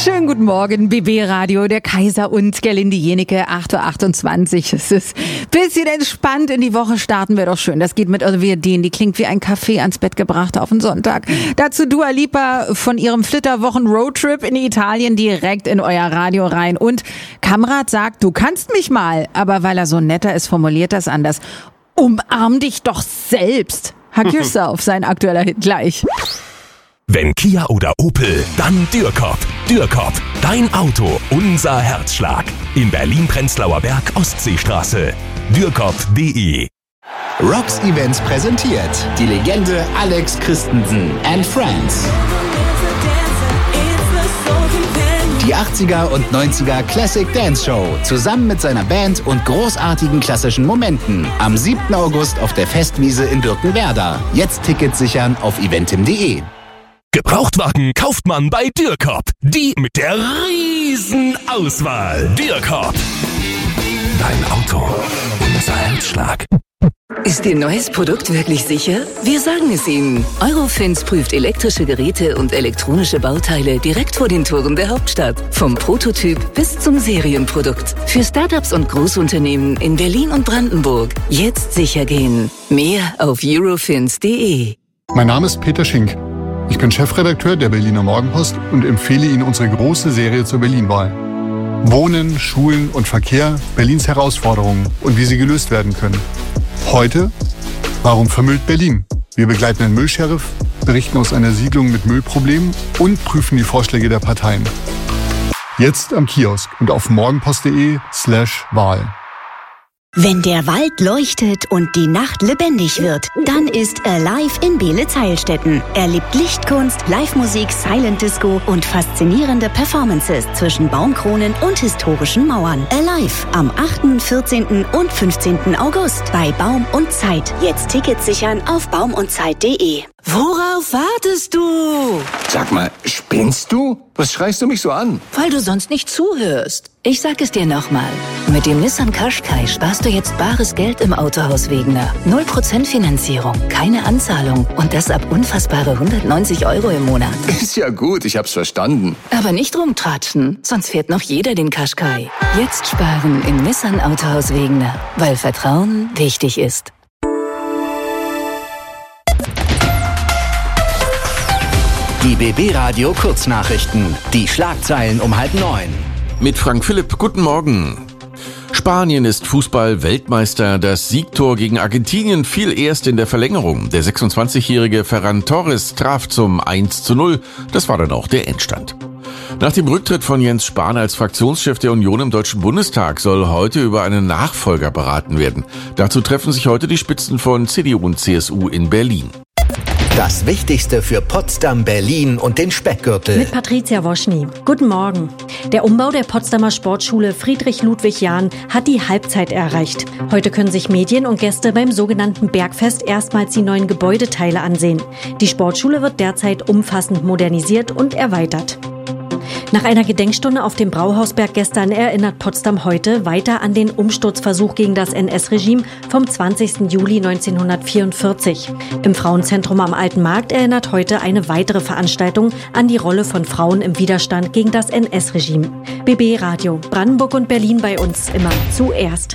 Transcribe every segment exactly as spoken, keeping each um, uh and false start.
Schönen guten Morgen, B B Radio, der Kaiser und Gerlinde Jenike, acht Uhr achtundzwanzig. Es ist ein bisschen entspannt in die Woche starten, wäre doch schön. Das geht mit Olivia-Den, die klingt wie ein Kaffee ans Bett gebracht auf den Sonntag. Dazu Dua Lipa von ihrem Flitterwochen-Roadtrip in Italien direkt in euer Radio rein. Und Kamrat sagt, du kannst mich mal, aber weil er so netter ist, formuliert das anders. Umarm dich doch selbst. Hug yourself, sein aktueller Hit gleich. Wenn Kia oder Opel, dann Dürrkop. Dürrkop, dein Auto, unser Herzschlag. In Berlin-Prenzlauer Berg, Ostseestraße. Dürrkop punkt de. Rocks Events präsentiert die Legende Alex Christensen and Friends. Die achtziger und neunziger Classic Dance Show zusammen mit seiner Band und großartigen klassischen Momenten. Am siebten August auf der Festwiese in Birkenwerder. Jetzt Tickets sichern auf eventim punkt de. Gebrauchtwagen kauft man bei Dürrkop. Die mit der riesen Auswahl. Dürrkop. Dein Auto, unser Herzschlag. Ist Ihr neues Produkt wirklich sicher? Wir sagen es Ihnen. Eurofins prüft elektrische Geräte und elektronische Bauteile direkt vor den Toren der Hauptstadt. Vom Prototyp bis zum Serienprodukt. Für Startups und Großunternehmen in Berlin und Brandenburg. Jetzt sicher gehen. Mehr auf eurofins punkt de. Mein Name ist Peter Schink. Ich bin Chefredakteur der Berliner Morgenpost und empfehle Ihnen unsere große Serie zur Berlin-Wahl. Wohnen, Schulen und Verkehr, Berlins Herausforderungen und wie sie gelöst werden können. Heute, warum vermüllt Berlin? Wir begleiten den Müllsheriff, berichten aus einer Siedlung mit Müllproblemen und prüfen die Vorschläge der Parteien. Jetzt am Kiosk und auf morgenpost punkt de slash Wahl. Wenn der Wald leuchtet und die Nacht lebendig wird, dann ist Alive in Beelitz-Heilstätten. Erlebt Lichtkunst, Live-Musik, Silent Disco und faszinierende Performances zwischen Baumkronen und historischen Mauern. Alive am achten, vierzehnten und fünfzehnten August bei Baum und Zeit. Jetzt Tickets sichern auf baum und zeit punkt de. Worauf wartest du? Sag mal, spinnst du? Was schreist du mich so an? Weil du sonst nicht zuhörst. Ich sag es dir nochmal. Mit dem Nissan Qashqai sparst du jetzt bares Geld im Autohaus Wegener. null Prozent Finanzierung, keine Anzahlung und das ab unfassbare hundertneunzig Euro im Monat. Ist ja gut, ich hab's verstanden. Aber nicht rumtratschen, sonst fährt noch jeder den Qashqai. Jetzt sparen im Nissan Autohaus Wegener, weil Vertrauen wichtig ist. Die B B Radio Kurznachrichten. Die Schlagzeilen um halb neun. Mit Frank Philipp, guten Morgen. Spanien ist Fußball-Weltmeister. Das Siegtor gegen Argentinien fiel erst in der Verlängerung. Der sechsundzwanzigjährige Ferran Torres traf zum eins zu null. Das war dann auch der Endstand. Nach dem Rücktritt von Jens Spahn als Fraktionschef der Union im Deutschen Bundestag soll heute über einen Nachfolger beraten werden. Dazu treffen sich heute die Spitzen von C D U und C S U in Berlin. Das Wichtigste für Potsdam, Berlin und den Speckgürtel. Mit Patricia Woschny. Guten Morgen. Der Umbau der Potsdamer Sportschule Friedrich-Ludwig-Jahn hat die Halbzeit erreicht. Heute können sich Medien und Gäste beim sogenannten Bergfest erstmals die neuen Gebäudeteile ansehen. Die Sportschule wird derzeit umfassend modernisiert und erweitert. Nach einer Gedenkstunde auf dem Brauhausberg gestern erinnert Potsdam heute weiter an den Umsturzversuch gegen das N S-Regime vom zwanzigsten Juli neunzehnhundertvierundvierzig. Im Frauenzentrum am Alten Markt erinnert heute eine weitere Veranstaltung an die Rolle von Frauen im Widerstand gegen das N S-Regime. B B Radio, Brandenburg und Berlin bei uns immer zuerst.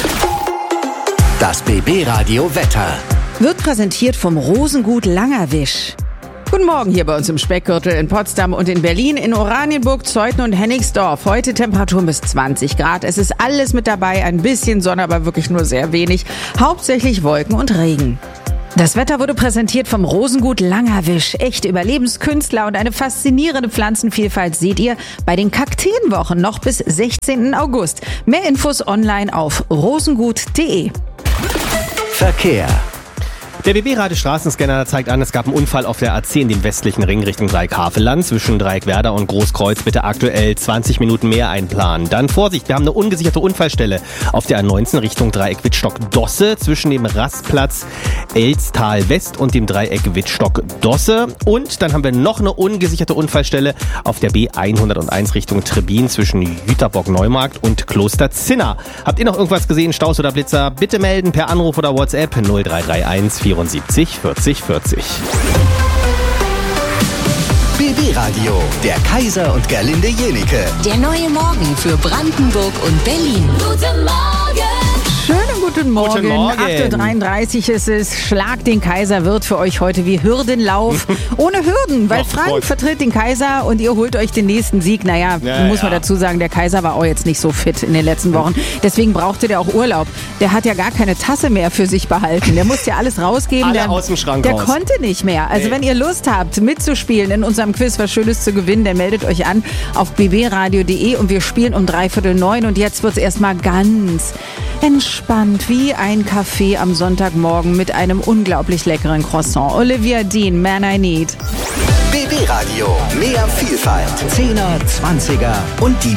Das B B Radio Wetter. Wird präsentiert vom Rosengut Langerwisch. Guten Morgen hier bei uns im Speckgürtel in Potsdam und in Berlin, in Oranienburg, Zeuthen und Hennigsdorf. Heute Temperaturen bis zwanzig Grad. Es ist alles mit dabei, ein bisschen Sonne, aber wirklich nur sehr wenig. Hauptsächlich Wolken und Regen. Das Wetter wurde präsentiert vom Rosengut Langerwisch. Echte Überlebenskünstler und eine faszinierende Pflanzenvielfalt seht ihr bei den Kakteenwochen noch bis sechzehnten August. Mehr Infos online auf rosengut punkt de. Verkehr. Der B B-Radio Straßenscanner zeigt an, es gab einen Unfall auf der A zehn, dem westlichen Ring Richtung Dreieck-Havelland zwischen Dreieck-Werder und Großkreuz. Bitte aktuell zwanzig Minuten mehr einplanen. Dann Vorsicht, wir haben eine ungesicherte Unfallstelle auf der A neunzehn Richtung Dreieck-Wittstock-Dosse zwischen dem Rastplatz Elstal-West und dem Dreieck Wittstock-Dosse. Und dann haben wir noch eine ungesicherte Unfallstelle auf der B hunderteins Richtung Trebin zwischen Jüterbock-Neumarkt und Kloster-Zinna. Habt ihr noch irgendwas gesehen, Staus oder Blitzer? Bitte melden per Anruf oder WhatsApp null drei drei eins vierundsiebzig vierzig vierzig. B B-Radio, der Kaiser und Gerlinde Jenike. Der neue Morgen für Brandenburg und Berlin. Guten Morgen! Schönen guten Morgen. Guten Morgen. acht Uhr dreiunddreißig ist es. Schlag den Kaiser wird für euch heute wie Hürdenlauf. Ohne Hürden, weil Oh Frank Gott. vertritt den Kaiser und ihr holt euch den nächsten Sieg. Naja, Ja, muss man ja. dazu sagen, der Kaiser war auch jetzt nicht so fit in den letzten Wochen. Deswegen brauchte der auch Urlaub. Der hat ja gar keine Tasse mehr für sich behalten. Der musste ja alles rausgeben. Alle der, aus dem Schrank Der raus. konnte nicht mehr. Also Nee. wenn ihr Lust habt, mitzuspielen in unserem Quiz, was Schönes zu gewinnen, dann meldet euch an auf b b radio punkt de und wir spielen um dreiviertel neun. Und jetzt wird's erstmal ganz entspannt, wie ein Kaffee am Sonntagmorgen mit einem unglaublich leckeren Croissant. Olivia Dean, Man I Need. B B-Radio, mehr Vielfalt. Zehner, Zwanziger und die